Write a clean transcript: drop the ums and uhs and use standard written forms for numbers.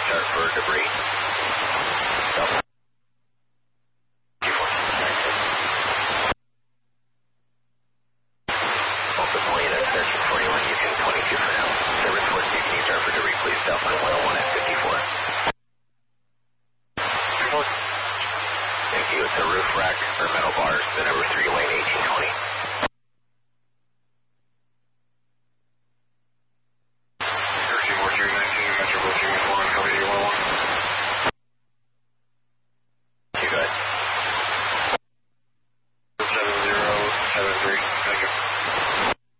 start for debris. Delta. Ultimately, that's 1341, Houston 22 for now. Service 42, can you start for debris, please? Delta 101 at 54. Thank you. It's a roof rack or metal bars, the number 3 lane 1820. Metro Booking 1, how do you want?